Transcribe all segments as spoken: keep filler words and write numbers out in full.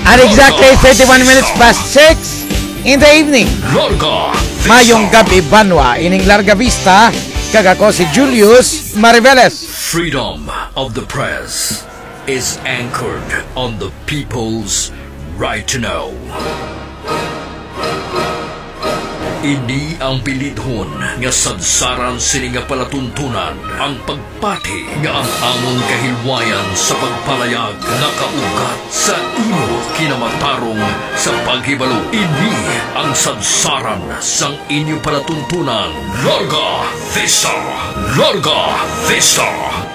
At exactly thirty-one minutes past six in the evening. Larga Vista. Mayong gabi banwa ining Larga Vista. Kagako si Julius Mariveles. Freedom of the press is anchored on the people's right to know. Ini ang pilidhon nga sadsaran sini nga palatuntunan ang pagpati nga ang among kahilwayan sa pagpalayag nakaugat sa imo kinamatarong sa paghibalo. Ini ang sadsaran sang inyo palatuntunan. Larga Vista! Larga Vista!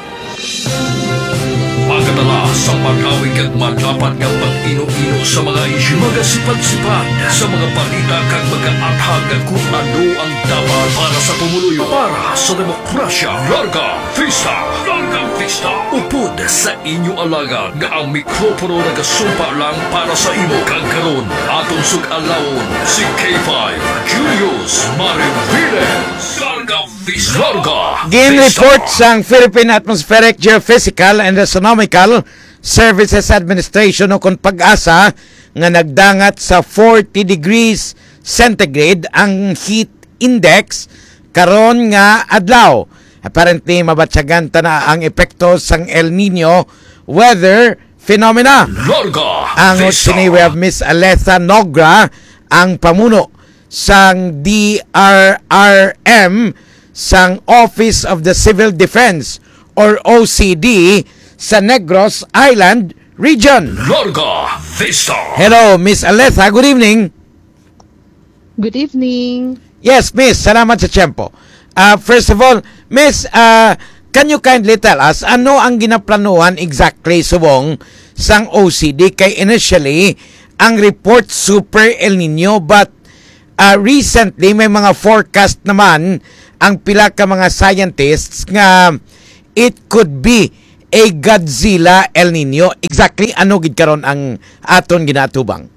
Pagkatala sa mag-awig at madapat nga pag-ino-ino sa mga isyu, magasipad-sipad sa mga balita kag mag-aathag kung ano ang dapat para sa pumuluyo, para sa demokrasya. Larga Vista! Larga Vista! Upod sa inyo alaga nga ang mikropono nagasumpa lang para sa imo. Kagkaroon atong sug-alawon si K five Julius Mariveles. Larga Vista! Larga Gin-report sang Philippine Atmospheric Geophysical and Astronomical Services Administration o kung pag-asa nga nagdangat sa forty degrees centigrade ang heat index karon nga adlaw. Apparently mabatsagan ta na ang epekto sang El Nino weather phenomena. Larga Ang Vista! sini we have Miss Aletha Nogra, ang pamuno sang D R R M sang Office of the Civil Defense or O C D sa Negros Island region. Larga Vista! Hello, Miss Aletha. Good evening. Good evening. Yes, Miss. Salamat sa tiyempo. Uh, first of all, Miss, uh, can you kindly tell us ano ang ginaplanuhan exactly subong sang O C D? Kay initially, ang report super El Nino but uh, recently may mga forecast naman ang pila ka mga scientists nga it could be a Godzilla El Nino. Exactly ano gid karon ang aton ginatubang?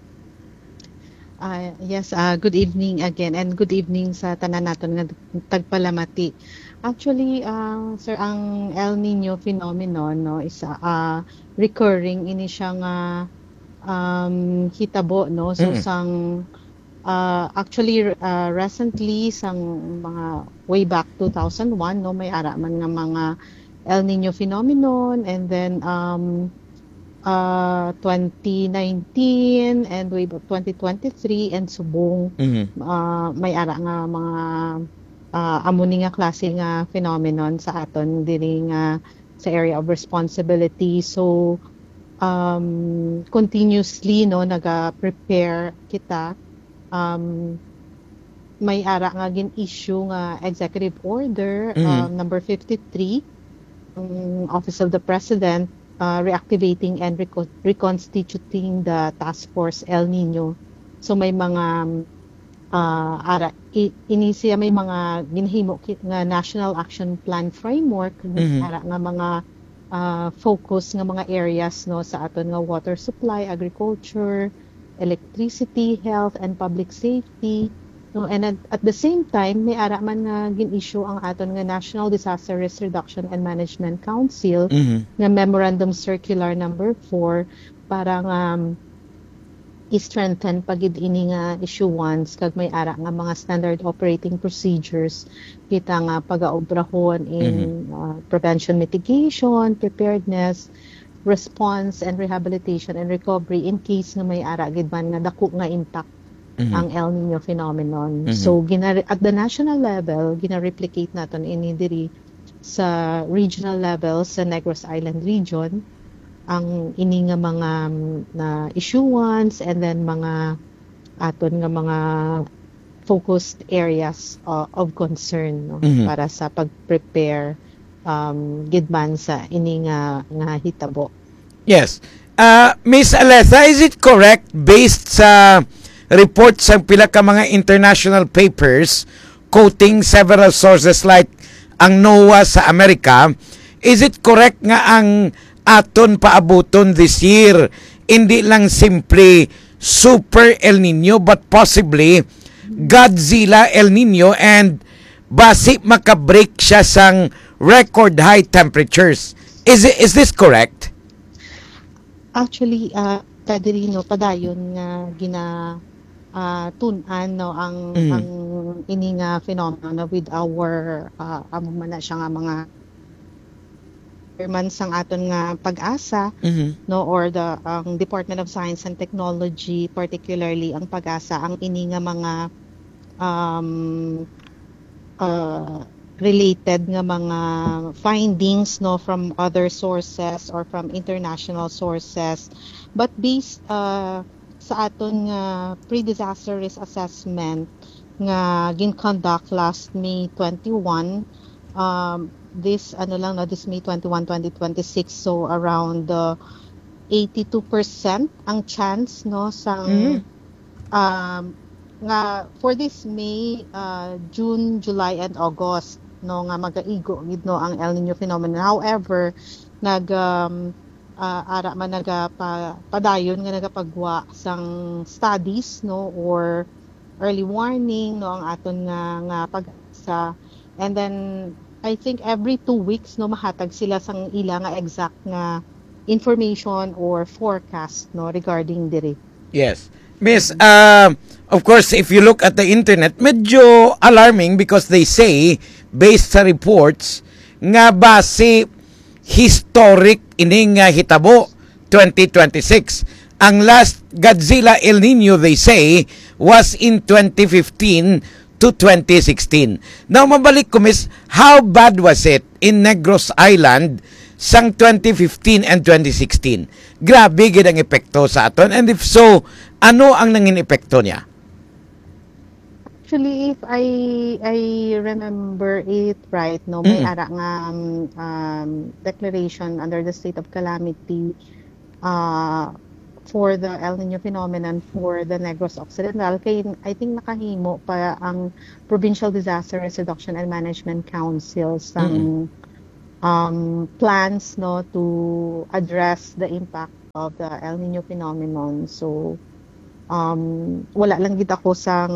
Uh, yes, uh, good evening again and good evening sa tanan naton nga tagpalamati. Actually, uh, sir, ang El Nino phenomenon no is uh, recurring ini siya nga um, hitabo no so Mm. sang uh, actually uh, recently sang mga way back two thousand one no may ara man nga mga El Nino phenomenon and then um uh twenty nineteen and way back twenty twenty-three and subong Mhm. uh, may ara nga mga uh, amo ni nga klase nga phenomenon sa aton diri nga sa area of responsibility. So um continuously no naga-prepare kita. um may ara nga gin issue nga executive order Mhm. um, number fifty-three, um, Office of the President, uh, reactivating and reco- reconstituting the task force El Nino. So may mga uh, ara i- inisiya may mga ginhimo ki- nga National Action Plan framework, Mhm. ara nga mga uh, focus nga mga areas no sa aton nga water supply, agriculture, electricity, health and public safety. No, and at, at the same time may ara man nga gin-issue ang aton nga National Disaster Risk Reduction and Management Council Mhm. nga Memorandum Circular number four para nga um, i-strengthen pagid ini nga issuance kag may ara nga mga standard operating procedures kita nga pag-aobrahon in uh, prevention, mitigation, preparedness, response and rehabilitation and recovery in case nga may ara gid man nga dako nga impact Mhm. ang El Nino phenomenon. Mhm. So gina at the national level gina-replicate naton ini diri sa regional level sa Negros Island region ang ini nga mga um, na issuance and then mga aton nga mga focused areas uh, of concern no Mhm. para sa pag-prepare um gidman sa ini nga nga hitabo. Yes. Uh, Miss Aletha, is it correct based sa report sa pila ka mga international papers quoting several sources like ang NOAA sa Amerika, is it correct nga ang aton paabuton this year hindi lang simply super El Nino but possibly Godzilla El Nino and basi makabreak siya sang record high temperatures? Is it, is this correct? Actually, ah, kadiri no padayon nga gina ah, tun-an no ang Mhm. ang ini nga phenomena with our ah, amo man na siya nga mga man sang aton nga pag-asa Mhm. no or the ang Department of Science and Technology, particularly ang pag-asa ang ini nga mga um uh, related nga mga findings no from other sources or from international sources, but based uh, sa aton nga pre-disaster risk assessment nga gin-conduct last May twenty-one, um, this ano lang no this May twenty-first twenty twenty-six, so around uh, eighty-two percent ang chance no Mhm. sang um, nga for this May, uh, June, July, and August no nga magaigo gid no ang El Nino phenomenon. However, nag um, ah, ara man naga pa, padayon nga nagapagwa sang studies no or early warning no ang aton nga nga pag-asa, and then I think every two weeks no mahatag sila sang ila nga exact nga information or forecast no regarding diri. Yes. Miss, uh, of course, if you look at the internet, medyo alarming because they say, based sa reports, nga base historic ini nga hitabo twenty twenty-six. Ang last Godzilla El Nino, they say, was in twenty fifteen to twenty sixteen. Now, mabalik ko, Miss, how bad was it in Negros Island sang twenty fifteen and twenty sixteen? Grabe gid ang epekto sa aton, and if so, ano ang nangin epekto niya? Actually, if I I remember it right, no, may Mm. ara nga um, um, declaration under the state of calamity uh, for the El Nino phenomenon for the Negros Occidental. Kay I think nakahimo pa ang Provincial Disaster Risk Reduction and Management Council Mm. sang um, plans no to address the impact of the El Nino phenomenon. So um, wala lang gid ako sang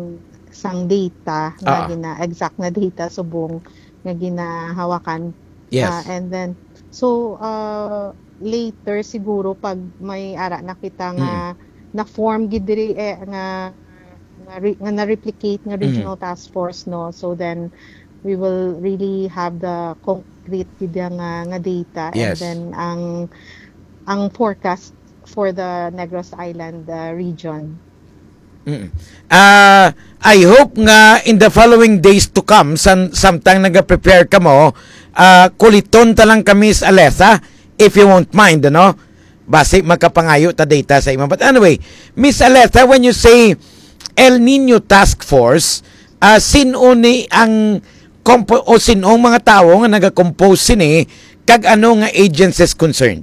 sang data nga Ah, gina exact na data subong nga ginahawakan. Ah, yes. and then so uh, later siguro pag may ara na kita nga Mm. na form gid diri eh, nga nga, re- nga na-replicate nga Mm. regional task force no, so then we will really have the concrete gid nga nga data, and Yes. then ang ang forecast for the Negros Island uh, region. Mm. Ah, I hope nga in the following days to come, san samtang naga-prepare ka mo, ah, kuliton ta lang kami sa Alesa, if you won't mind, ano? Basi makapangayo ta data sa imo. But anyway, Miss Alesa, when you say El Nino Task Force, ah, sino ni ang compo o sinong mga tao nga naga-compose sini kag ano nga agencies concerned?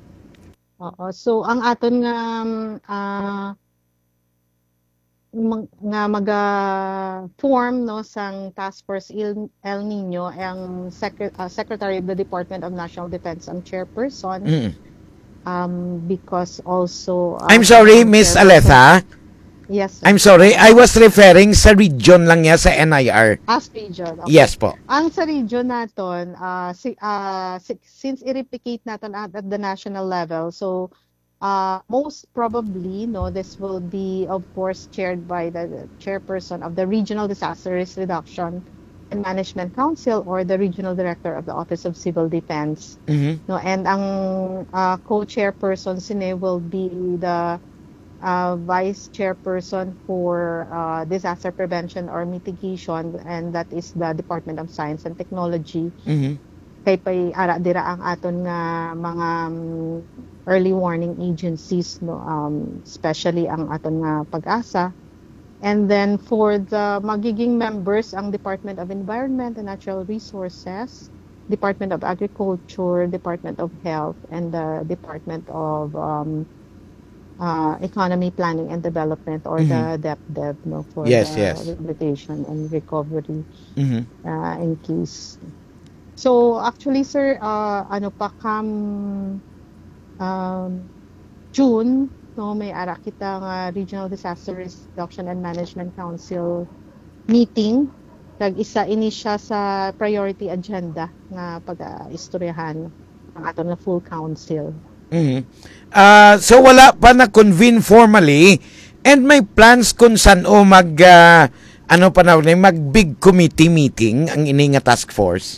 Oo. So ang aton nga um, ah, mag- nga maga form no sang Task Force El, El Nino ang Secre- ah, Secretary of the Department of National Defense ang chairperson, Mm. um because also uh, I'm sorry, ang Miss chairperson. Alesa. Yes, sir. I'm sorry, I was referring sa region lang niya sa N I R. As region. Okay. Yes po. Ang sa region naton, uh, si, uh, si, since i-replicate natin at, at the national level, so uh, most probably, no, this will be, of course, chaired by the chairperson of the Regional Disaster Risk Reduction and Management Council or the Regional Director of the Office of Civil Defense. Mhm. No, and ang uh, co-chairperson sine will be the uh, vice chairperson for uh, disaster prevention or mitigation, and that is the Department of Science and Technology. Mhm. Kay pay ara dira ang aton nga mga um, early warning agencies no, um, especially ang aton nga pag-asa. And then for the magiging members, ang Department of Environment and Natural Resources, Department of Agriculture, Department of Health, and the Department of um, uh, Economy Planning and Development, or Mhm. the DepDev no, for Yes, the yes. rehabilitation and recovery Mhm. uh, in case. So actually, sir, uh, ano pa kam um, June, no, may ara kita nga Regional Disaster Risk Reduction and Management Council meeting. Kag isa ini siya sa priority agenda nga pag-istoryahan ang aton nga full council. Mhm. Ah, so wala pa na convene formally and may plans kung saan o mag ah, ano pa na mag big committee meeting ang ini nga task force.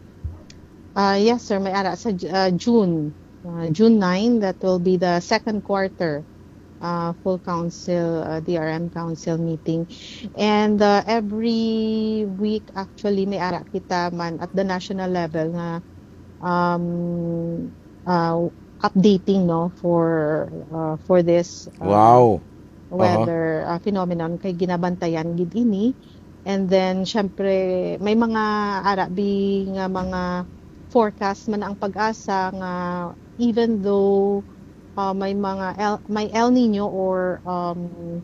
Uh, yes, sir. May ara sa Ju- uh, June. Uh, June ninth, that will be the second quarter uh, full council, uh, D R M council meeting. And uh, every week, actually, may ara kita man at the national level na um, uh, updating no for uh, for this uh, Wow. weather uh, phenomenon kay ginabantayan gid ini. And then syempre may mga arabi nga mga forecast man ang pag-asa nga even though uh, may mga El, may El Nino or um,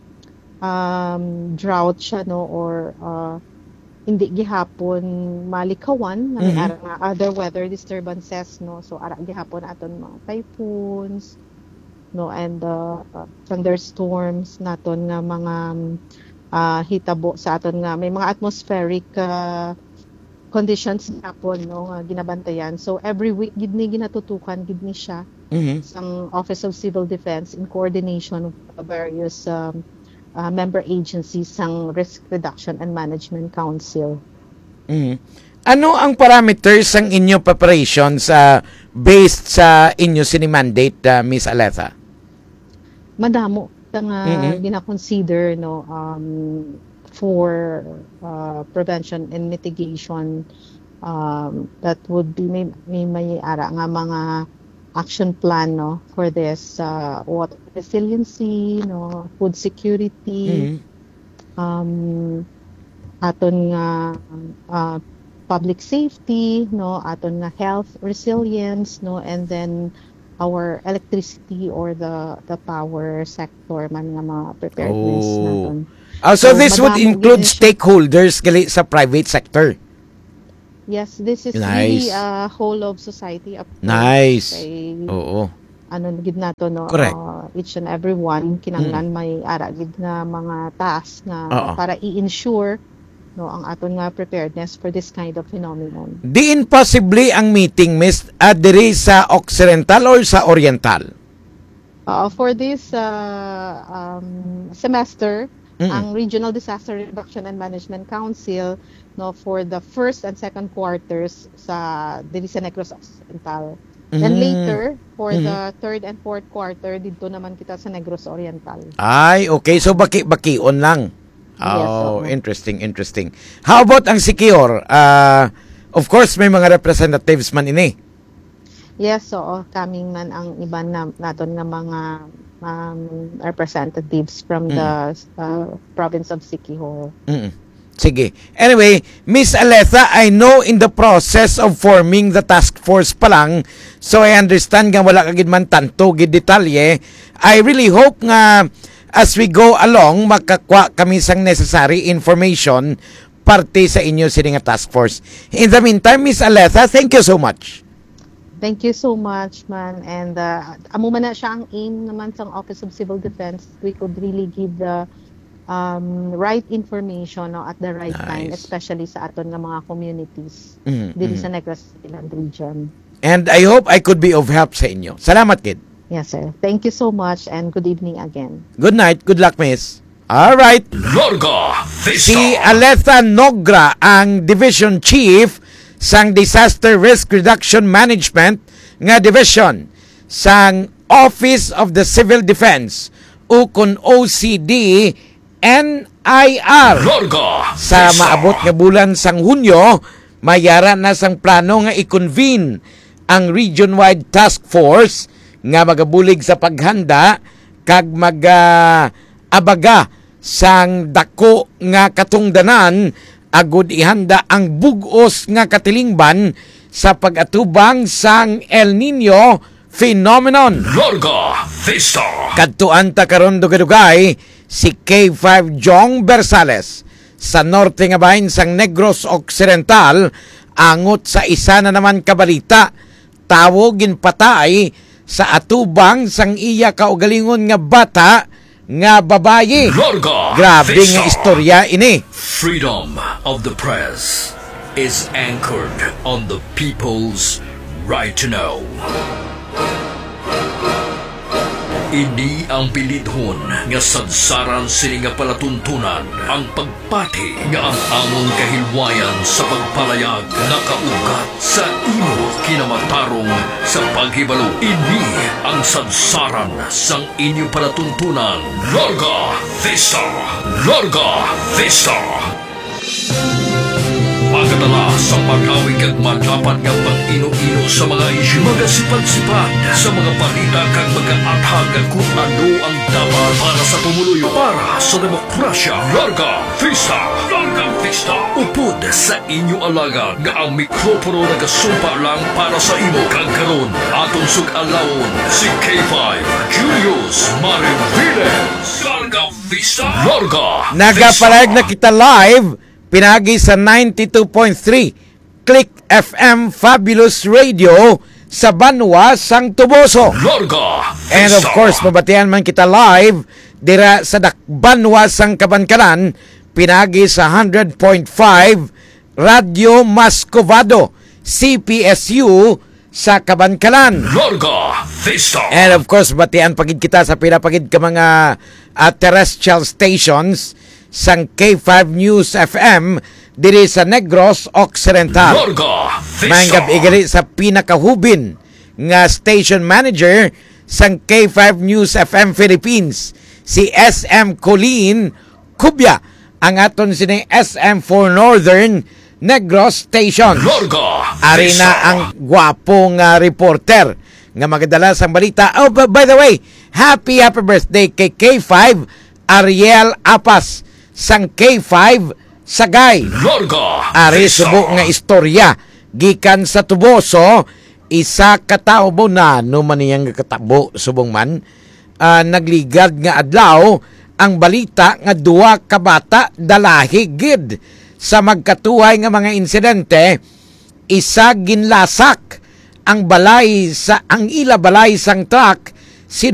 um, drought siya no or uh, hindi gihapon malikawan na may Mhm. ara nga other weather disturbances no so ara gihapon aton mga typhoons no and uh, uh, thunderstorms naton nga mga uh, hitabo sa aton nga may mga atmospheric uh, conditions hapon no nga ginabantayan so every week gid ni ginatutukan gid ni siya Mhm. sang Office of Civil Defense in coordination with the various um, uh, member agencies sang Risk Reduction and Management Council. Mhm. Ano ang parameters ng inyo preparation sa based sa inyo sini mandate, uh, Miss Aletha? Madamo ta nga Mhm. gina-consider no um, for uh, prevention and mitigation um, that would be may, may, may ara nga mga action plan no for this uh, water resiliency no food security Mhm. um, aton nga uh, public safety no aton nga health resilience no and then our electricity or the the power sector man nga mga preparedness Oh. naton. Ah, so So, this would madamo include gid ni siya. stakeholders gali sa private sector. Yes, this is Nice. really a whole of society approach. Nice. Kay, Oo. ano gid nato no Correct. uh, each and every one kinanglan may ara gid nga mga task nga Oo. para i-ensure no ang aton nga preparedness for this kind of phenomenon. Diin possibly ang meeting, Miss, uh, diri sa Occidental or sa Oriental? Uh, for this uh, um, semester, Mm-mm. ang Regional Disaster Reduction and Management Council no for the first and second quarters sa dili sa Negros Occidental. Then Mm. later for Mhm. the third and fourth quarter dito naman kita sa Negros Oriental. Ay, okay. So, baki-bakion lang. Yes, Oh, oo. interesting, interesting. How about ang Sikior? Uh, of course, may mga representatives man ini. Yes, so kaming man ang iban na naton nga mga um, representatives from the uh, province of Siquijor. Mm-mm. Sige. Anyway, Miss Aletha, I know in the process of forming the task force pa lang, so I understand nga wala kagid man tanto gid detalye. I really hope nga as we go along, makakwa kami sang necessary information parte sa inyo sini nga task force. In the meantime, Miss Aletha, thank you so much. Thank you so much, man. And uh, amo man na siya ang aim naman sa Office of Civil Defense. We could really give the um, right information no, at the right time, Nice. especially sa aton nga mga communities Mm, dito mm. sa Negros Island region. And I hope I could be of help sa inyo. Salamat, kid. Yes, sir. Thank you so much and good evening again. Good night. Good luck, Miss. All right. Larga Si Vista. Aletha Nogra ang Division Chief sang Disaster Risk Reduction Management nga division sang Office of the Civil Defense ukon O C D N I R. Larga Sa Vista. maabot nga bulan sang Hunyo, mayara na sang plano nga i-convene ang region-wide task force nga magabulig sa paghanda kag mag-abaga sang dako nga katungdanan agud ihanda ang bugos nga katilingban sa pag-atubang sang El Nino phenomenon. Larga Vista. Kadtuan ta karon dugay si K five Jong Bersales sa norte nga bahin sang Negros Occidental angot sa isa na naman kabalita tawo ginpatay sa atubang sang iya kaugalingon nga bata nga babayi. Larga Grabe Vista. nga istorya ini. Freedom of the press is anchored on the people's right to know. Ini ang pilidhon nga sadsaran sini nga palatuntunan ang pagpati nga ang among kahilwayan sa pagpalayag nakaugat sa imo kinamatarong sa paghibalo. Ini ang sadsaran sang inyo palatuntunan. Larga Vista! Larga Vista! Pagkatala sa pag-awig at madapat nga pag-ino-ino sa mga isyu, magasipad-sipad sa mga balita kag mag-aathag kung ano ang dapat para sa pumuluyo, para sa demokrasya. Larga Vista! Larga Vista! Upod sa inyo alaga nga ang mikropono nagasumpa lang para sa imo. Kag karon atong sug-alawon si K five Julius Mariviles. Larga Vista! Larga Vista! Nagapalag na kita live pinagi sa ninety-two point three Click F M Fabulous Radio sa Banwa, Sang Tuboso. Larga Vista! And of course, mabatian man kita live dira sa Banwa, Sang Kabankaran pinagi sa one hundred point five Radio Mascovado C P S U sa Kabankalan. Larga Vista! And of course, batian pagid kita sa pinapagid ka mga uh, terrestrial stations sang K five News F M diri sa Negros Occidental. Larga Vista! Manggab igali sa pinakahubin nga station manager sang K five News F M Philippines, si S M Colleen Cubia, ang aton sini S M for Northern Negros Station. Larga Ari na ang gwapong uh, reporter nga magadala sang balita. Oh, by the way, happy happy birthday kay K five Ariel Apas sang K five Sagay. Larga Ari Vista! subo nga istorya gikan sa Tuboso, isa katao mo na no man niyang katabo subong man uh, nagligad nga adlaw ang balita nga duwa ka bata dalahi gid sa magkatuhay nga mga insidente. Isa ginlasak ang balay sa ang ila balay sang truck